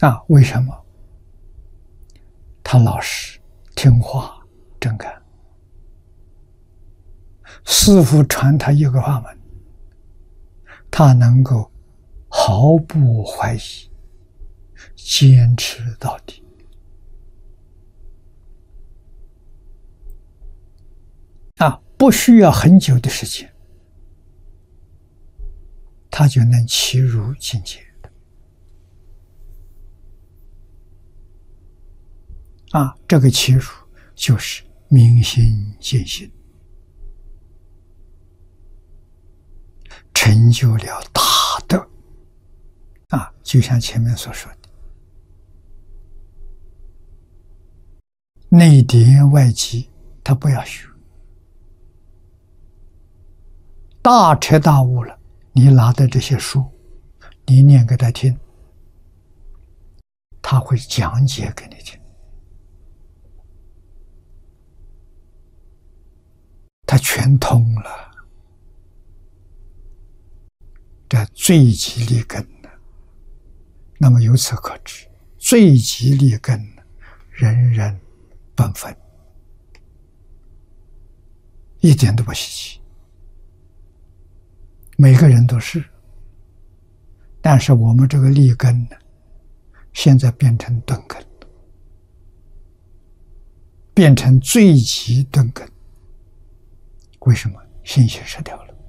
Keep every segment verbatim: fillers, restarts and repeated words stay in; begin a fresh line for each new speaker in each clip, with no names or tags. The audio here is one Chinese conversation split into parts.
啊，为什么？他老实、听话、真干。师父传他一个法门，他能够毫不怀疑，坚持到底。啊，不需要很久的时间，他就能契入境界。啊，这个契入就是明心见性，成就了大德。啊，就像前面所说的，内典外记他不要学，大彻大悟了，你拿的这些书，你念给他听，他会讲解给你听，他全通了，这最极利根呢。那么由此可知，最极利根人人本分，一点都不稀奇，每个人都是。但是我们这个利根呢，现在变成钝根，变成最极钝根。为什么？信心失掉了，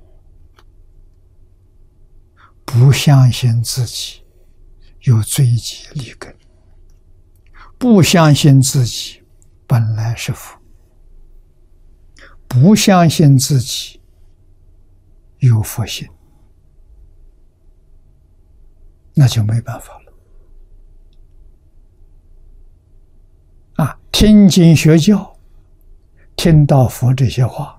不相信自己有最极利根，不相信自己本来是佛，不相信自己有佛性，那就没办法了。啊，听经学教，听到佛这些话，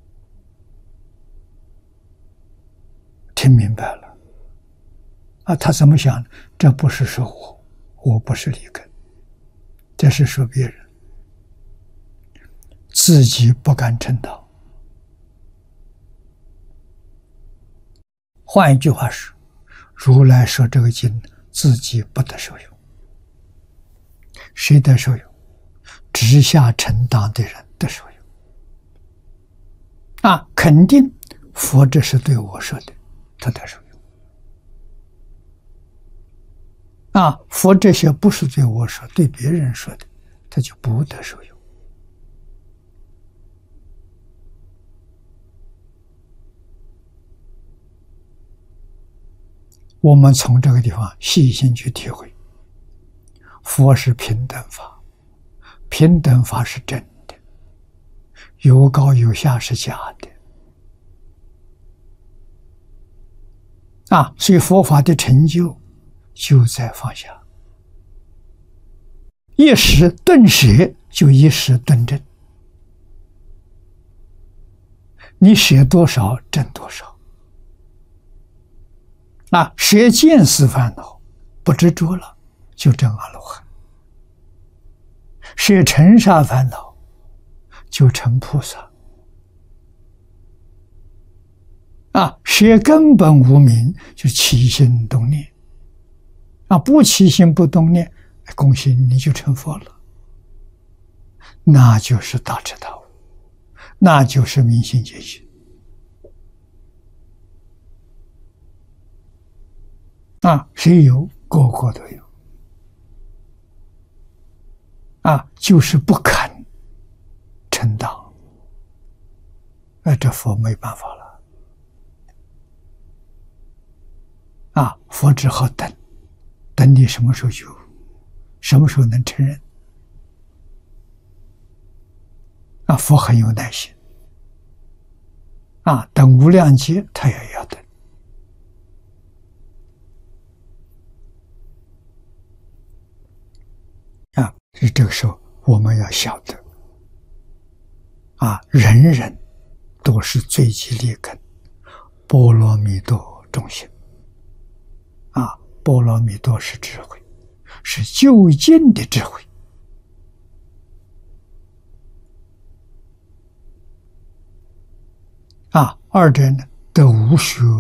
听明白了。啊，他怎么想？这不是说我，我不是利根，这是说别人，自己不敢称道。换一句话说，如来说这个经，自己不得受用，谁得受用？直下承当的人得受用。啊，肯定佛这是对我说的，他得受用。啊，佛这些不是对我说，对别人说的，他就不得受用。我们从这个地方细心去体会，佛是平等法，平等法是真的，有高有下是假的。啊，所以佛法的成就就在放下，一时顿舍就一时顿证，你舍多少证多少。啊，舍见思烦恼不执着了，就证阿罗汉；舍尘沙烦恼就成菩萨。啊，舍根本无明就起心动念。啊，不起心不动念，恭喜你就成佛了，那就是大彻大悟，那就是明心见性。啊，谁有？个个都有。啊，就是不肯承当，那这佛没办法了。啊，佛只好等。等你什么时候有，什么时候能承认？啊，佛很有耐心。啊，等无量劫他也要等。啊，是这个时候我们要晓得，啊，人人都是最极利根，波罗蜜多众生。啊，波罗蜜多是智慧，是究竟的智慧。啊，二者呢，得无学